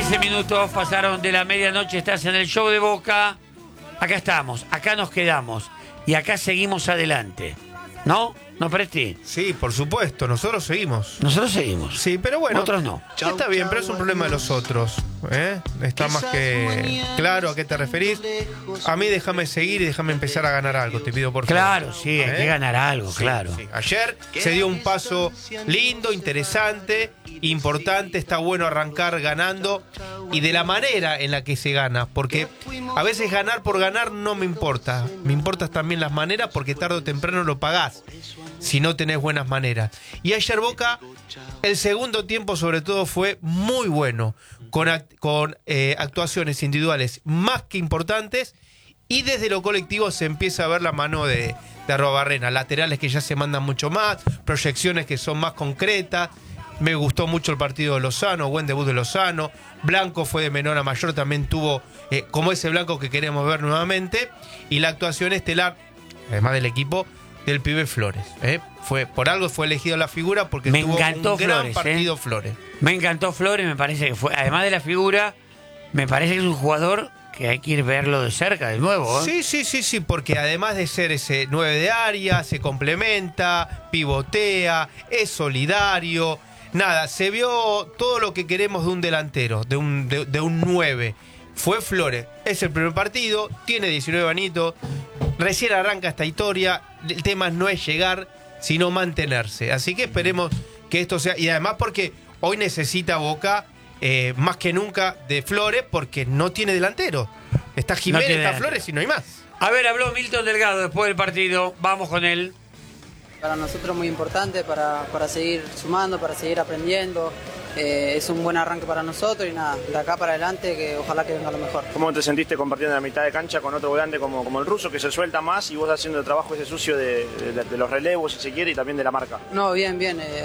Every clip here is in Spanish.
13 minutos pasaron de la medianoche, estás en el show de Boca. Acá estamos, acá nos quedamos y acá seguimos adelante. ¿No? ¿No, Presti? Sí, por supuesto, nosotros seguimos. Nosotros seguimos. Sí, pero bueno. Otros no. Está bien, pero es un problema de los otros. Está más que claro a qué te referís. A mí déjame seguir y déjame empezar a ganar algo, te pido por favor. Claro, sí, hay que ganar algo, Sí, claro. sí. Ayer se dio un paso lindo, interesante, importante, está bueno arrancar ganando y de la manera en la que se gana, porque a veces ganar por ganar no me importa, me importan también las maneras porque tarde o temprano lo pagás si no tenés buenas maneras. Y ayer Boca, el segundo tiempo sobre todo fue muy bueno, con actuaciones individuales más que importantes y desde lo colectivo se empieza a ver la mano de Arruabarrena, laterales que ya se mandan mucho más, proyecciones que son más concretas. Me gustó mucho el partido de Lozano, buen debut de Lozano. Blanco fue de menor a mayor, también tuvo como ese Blanco que queremos ver nuevamente. Y la actuación estelar, además del equipo, del pibe Flores. Por algo fue elegido la figura porque tuvo un gran partido Flores. Me encantó Flores, me parece que fue, además de la figura, me parece que es un jugador que hay que ir verlo de cerca de nuevo. Sí, porque además de ser ese 9 de área, se complementa, pivotea, es solidario. Nada, se vio todo lo que queremos de un delantero, de un 9. Fue Flores, es el primer partido, tiene 19 añitos, recién arranca esta historia, el tema no es llegar, sino mantenerse. Así que esperemos que esto sea, y además porque hoy necesita Boca más que nunca de Flores, porque no tiene delantero. Está Jiménez, no está Flores y no hay más. A ver, habló Milton Delgado después del partido, vamos con él. Para nosotros muy importante, para seguir sumando, para seguir aprendiendo. Es un buen arranque para nosotros y nada, de acá para adelante que ojalá que venga lo mejor. ¿Cómo te sentiste compartiendo la mitad de cancha con otro volante como el ruso que se suelta más y vos haciendo el trabajo ese sucio de los relevos si se quiere y también de la marca? No, bien,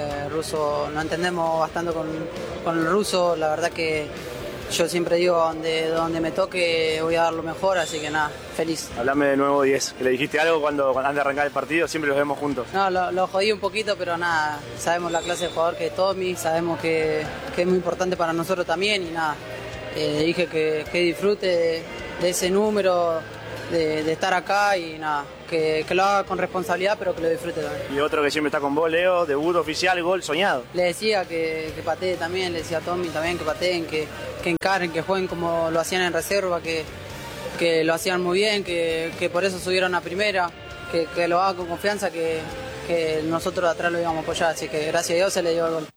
ruso, nos entendemos bastante con el ruso, la verdad que yo siempre digo donde me toque voy a dar lo mejor, así que nada, feliz. Hablame de nuevo 10, que le dijiste algo cuando antes de arrancar el partido, siempre los vemos juntos. No, lo jodí un poquito, pero nada, sabemos la clase de jugador que es Tommy, sabemos que es muy importante para nosotros también y nada, dije que disfrute de ese número, de estar acá y nada, que lo haga con responsabilidad, pero que lo disfrute también. Y otro que siempre está con vos, Leo, debut oficial, gol soñado. Le decía que patee también, le decía a Tommy también que pateen, que encaren, que jueguen como lo hacían en reserva, que lo hacían muy bien, que por eso subieron a primera, que lo haga con confianza, que nosotros de atrás lo íbamos a apoyar, así que gracias a Dios se le dio el gol.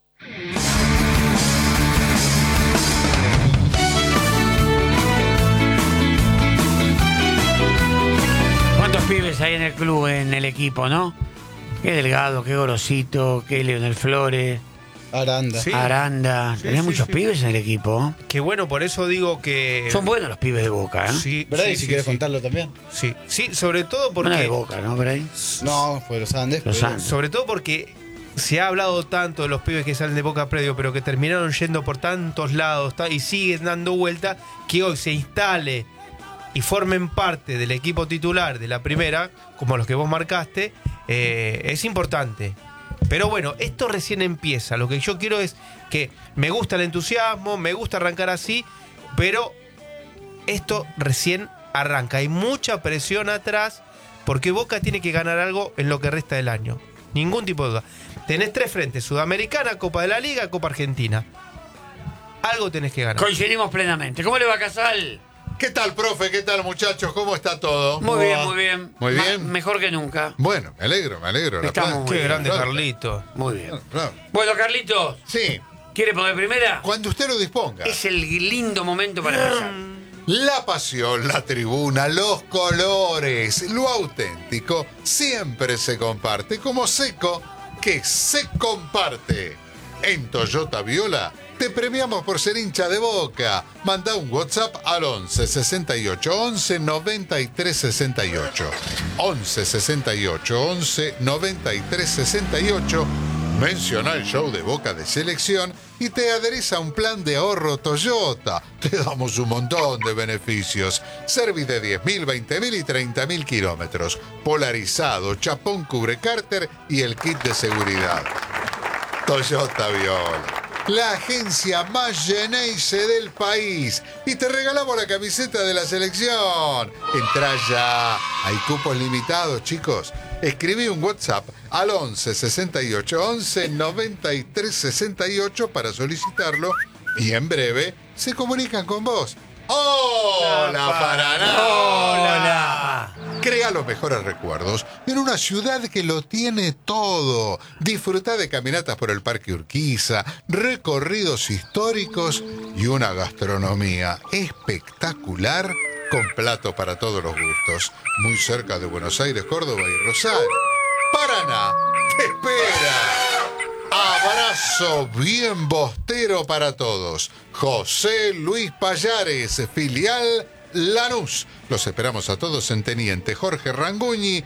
¿Cuántos pibes hay en el club, en el equipo, no? Qué Delgado, qué Gorosito, qué Leonel Flores. Aranda. Sí. Aranda. Sí, Tenés sí, muchos sí. pibes en el equipo. Qué bueno, por eso digo que... Son buenos los pibes de Boca, ¿eh? Sí, ¿Verdad? sí, Y si sí, quieres sí. contarlo también. Sí, sobre todo Buena de porque... Boca, ¿no? Por ahí. No, fue los Andes. Los pero- Andes. Sobre todo porque se ha hablado tanto de los pibes que salen de Boca Predio, pero que terminaron yendo por tantos lados y siguen dando vuelta, que hoy se instale y formen parte del equipo titular de la primera, como los que vos marcaste, es importante. Pero bueno, esto recién empieza. Lo que yo quiero es que me gusta el entusiasmo, me gusta arrancar así, pero esto recién arranca. Hay mucha presión atrás porque Boca tiene que ganar algo en lo que resta del año. Ningún tipo de duda. Tenés 3 frentes: Sudamericana, Copa de la Liga, Copa Argentina. Algo tenés que ganar. Coincidimos plenamente. ¿Cómo le va, Casal? ¿Qué tal, profe? ¿Qué tal, muchachos? ¿Cómo está todo? Muy bien, muy bien. Muy bien. Mejor que nunca. Bueno, me alegro. La Estamos plata. muy Qué bien. grande Claro. Carlito. Muy bien. Claro. Bueno, Carlitos, Sí, ¿quiere poner primera? cuando usted lo disponga. Es el lindo momento para empezar. La pasión, la tribuna, los colores, lo auténtico, siempre se comparte. Como Seco, que se comparte. En Toyota Viola te premiamos por ser hincha de Boca. Manda un WhatsApp al 11 68 11 93 68. 11 68 11 93 68. Menciona el show de Boca de Selección y te adherís a un plan de ahorro Toyota. Te damos un montón de beneficios. Servi de 10.000, 20.000 y 30.000 kilómetros. Polarizado, chapón cubre cárter y el kit de seguridad. Toyota Viola. la agencia más Geneise del país. Y te regalamos la camiseta de la selección. Entrá ya. Hay cupos limitados, chicos. Escribí un WhatsApp al 11 68 11 93 68 para solicitarlo y en breve se comunican con vos. ¡Hola, Paraná! ¡Hola! Crea los mejores recuerdos en una ciudad que lo tiene todo. Disfruta de caminatas por el Parque Urquiza, recorridos históricos y una gastronomía espectacular con plato para todos los gustos. Muy cerca de Buenos Aires, Córdoba y Rosario. Paraná te espera. Abrazo bien bostero para todos. José Luis Payares, filial Lanús. Los esperamos a todos en Teniente Jorge Ranguñi,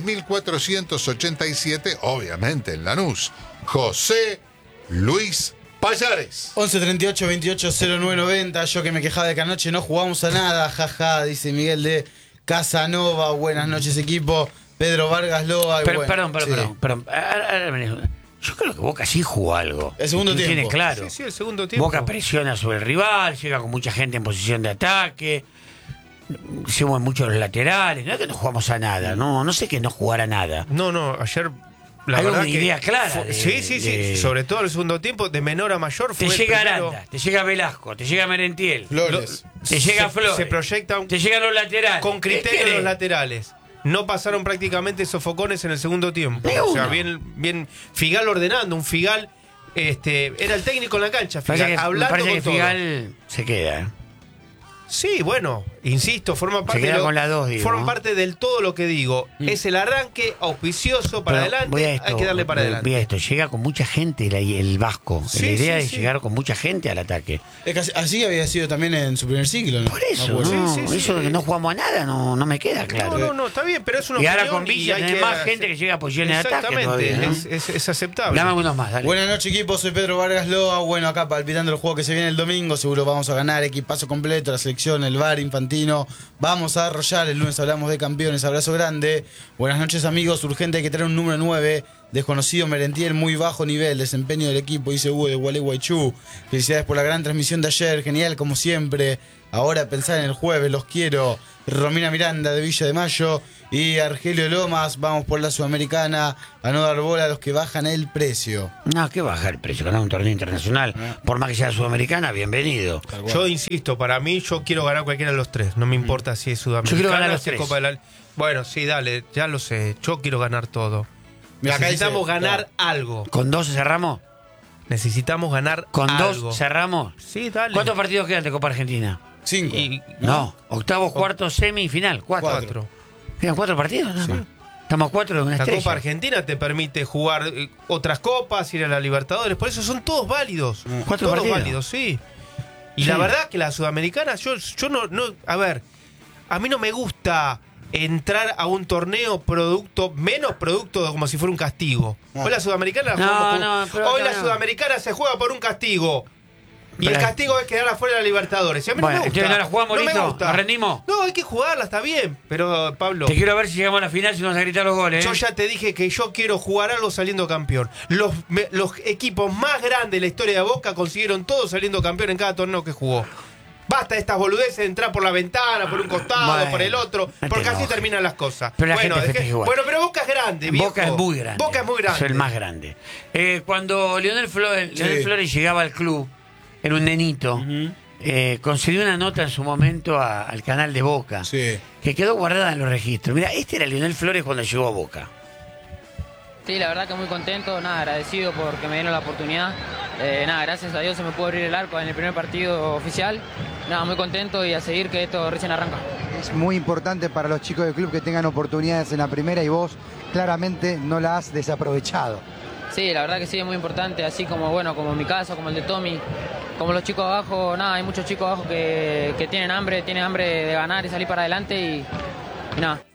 3487, obviamente en Lanús. José Luis Payares. 11 38 28 09 90. Yo que me quejaba de que anoche no jugamos a nada. Jaja, dice Miguel de Casanova. Buenas noches, equipo. Pedro Vargas Loa. Pero, bueno, perdón. Yo creo que Boca sí jugó algo. El segundo tiempo. Tiene claro. Sí, el segundo tiempo. Boca presiona sobre el rival, llega con mucha gente en posición de ataque. Se mueven mucho los laterales. No es que no jugamos a nada. No sé que no jugar a nada. No, ayer la Hay verdad una que idea clara. Sí. Sobre todo el segundo tiempo, de menor a mayor. Te fue llega el primero. Aranda, te llega Velasco, te llega Merentiel, Flores. te llega Flores. Se proyecta te llegan los laterales. con ¿Qué criterio querés? los laterales. No pasaron prácticamente sofocones en el segundo tiempo. Ni O sea, uno. bien Figal ordenando, un Figal era el técnico en la cancha, Figal, Me hablando parece con que todo. Figal se queda. Sí, bueno, insisto, forma parte queda de con la dos, digo, forma ¿no? parte del todo lo que digo. Es el arranque auspicioso para Pero adelante, voy a esto, hay que darle para voy adelante. a esto, llega con mucha gente el Vasco. Sí, la idea sí, es sí. llegar con mucha gente al ataque. Es que así había sido también en su primer ciclo, ¿no? Por eso, Me acuerdo. no, Sí, eso de que no jugamos a nada no me queda claro. No, está bien, pero es una Y ahora opinión con Villa y hay tenés más gente que llega a posiciones de ataque Exactamente, todavía, ¿no? es aceptable. Dame unos más, dale. Buenas noches, equipo. Soy Pedro Vargas Loa. Bueno, acá palpitando el juego que se viene el domingo. Seguro vamos a ganar. Equipazo completo, la selección, el VAR, Infantino. Vamos a arrollar. El lunes hablamos de campeones. Abrazo grande. Buenas noches, amigos. Urgente, hay que tener un número 9. Desconocido Merentiel, muy bajo nivel. Desempeño del equipo, dice Hugo de Gualeguaychú. Felicidades por la gran transmisión de ayer. Genial, como siempre. Ahora pensar en el jueves. Los quiero. Romina Miranda de Villa de Mayo. Y Argelio Lomas. Vamos por la Sudamericana. A no dar bola a los que bajan el precio. No, que baja el precio, ganar un torneo internacional. Por más que sea sudamericana, bienvenido. Yo insisto, para mí yo quiero ganar cualquiera de los tres. No me importa si es Sudamericana. Yo quiero ganar los si es tres. Copa de la... Bueno, sí, dale, ya lo sé. Yo quiero ganar todo. Mira, acá Necesitamos dice, ganar algo. ¿Con 2 cerramos? Necesitamos ganar ¿Con algo. 2 cerramos? Sí, dale. ¿Cuántos partidos quedan de Copa Argentina? 5. Y No, octavos, cuartos, semifinal. 4. 4. Quedan 4 partidos nada más. Estamos 4 de una La estrella. Copa Argentina te permite jugar otras copas, ir a la Libertadores. Por eso son todos válidos. 4 Todos partidos. válidos, sí. Y Sí. la verdad que la Sudamericana, yo no. A ver, a mí no me gusta entrar a un torneo menos producto como si fuera un castigo. Hoy la Sudamericana la jugamos pero hoy acá la no. Sudamericana se juega por un castigo. Y Pero- el castigo es quedar afuera de la Libertadores. Y a mí Bueno, no me gusta. entonces no la jugamos, no me listo, gusta. ¿nos rendimos? No, hay que jugarla, está bien. Pero, Pablo, Te quiero ver si llegamos a la final, si nos vas a gritar los goles. yo ya te dije que yo quiero jugar algo saliendo campeón. Los equipos más grandes de la historia de Boca consiguieron todos saliendo campeón en cada torneo que jugó. Basta de estas boludeces de entrar por la ventana, por un costado, Bueno, por el otro, no te porque así enojes. terminan las cosas. Pero la bueno, gente festeja igual. bueno, pero Boca es grande, viejo. Boca es muy grande. Boca es muy grande. Es el más grande. Cuando Leonel Flores llegaba al club, era un nenito, concedió una nota en su momento al canal de Boca, Sí. que quedó guardada en los registros. Mira, este era Leonel Flores cuando llegó a Boca. Sí, la verdad que muy contento, nada, agradecido porque me dieron la oportunidad. Nada, gracias a Dios se me pudo abrir el arco en el primer partido oficial. Nada, muy contento y a seguir que esto recién arranca. Es muy importante para los chicos del club que tengan oportunidades en la primera y vos claramente no la has desaprovechado. Sí, la verdad que sí, es muy importante, así como bueno, como en mi caso, como el de Tommy, como los chicos abajo, nada, hay muchos chicos abajo que tienen hambre de ganar y salir para adelante y nada.